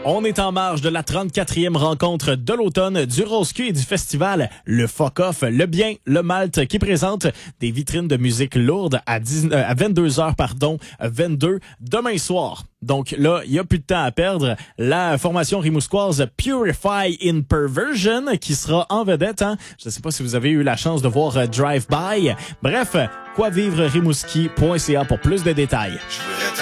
On est en marge de la 34e rencontre de l'automne du Rose-Q et du festival Le Fuck Off, le bien, le Malte, qui présente des vitrines de musique lourde à 22h, 22 demain soir. Donc là, il n'y a plus de temps à perdre. La formation rimousquoise Purify in Perversion qui sera en vedette. Je ne sais pas si vous avez eu la chance de voir Drive By. Bref, quoivivre rimouski.ca pour plus de détails.